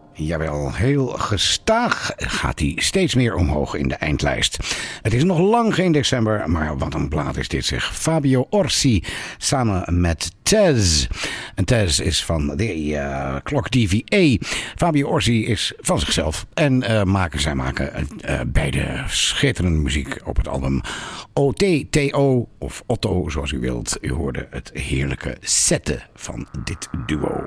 Jawel, heel gestaag gaat hij steeds meer omhoog in de eindlijst. Het is nog lang geen december, maar wat een plaat is dit zeg. Fabio Orsi samen met Tez. En Tez is van de Clock DVA. Fabio Orsi is van zichzelf. En zij maken beide schitterende muziek op het album OTTO of Otto zoals u wilt. U hoorde het heerlijke zetten van dit duo.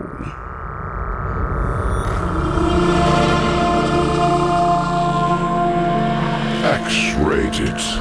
X-rated.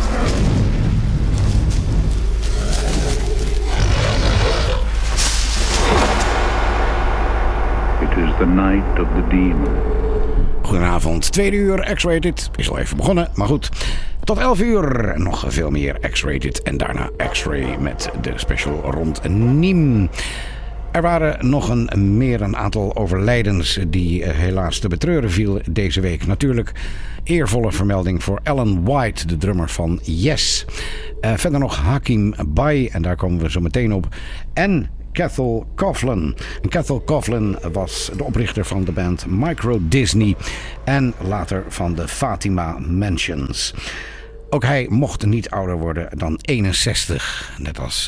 It is the night of the demon. Goedenavond, 2 uur X-rated. Is al even begonnen, maar goed. Tot 11 uur nog veel meer X-rated. En daarna X-ray met de special rond Niem. Er waren nog een aantal overlijdens die helaas te betreuren viel deze week. Natuurlijk eervolle vermelding voor Alan White, de drummer van Yes. Verder nog Hakim Bai, en daar komen we zo meteen op. En Cathal Coughlan. Cathal Coughlan was de oprichter van de band Micro Disney en later van de Fatima Mansions. Ook hij mocht niet ouder worden dan 61, net als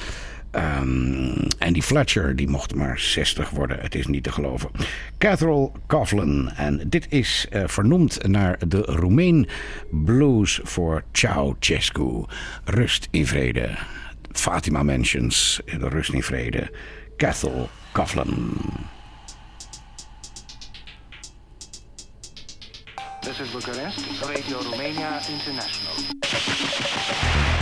Andy Fletcher, die mocht maar 60 worden. Het is niet te geloven. Cathal Coughlan. En dit is vernoemd naar de Roemeen blues voor Ceausescu. Rust in vrede. Fatima Mansions, de rust in vrede. Cathal Coughlan. This is Bucharest, Radio Romania International.